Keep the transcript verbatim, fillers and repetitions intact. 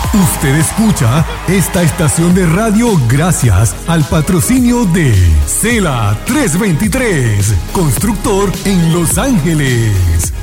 Usted escucha esta estación de radio gracias al patrocinio de Cela trescientos veintitrés, constructor en Los Ángeles.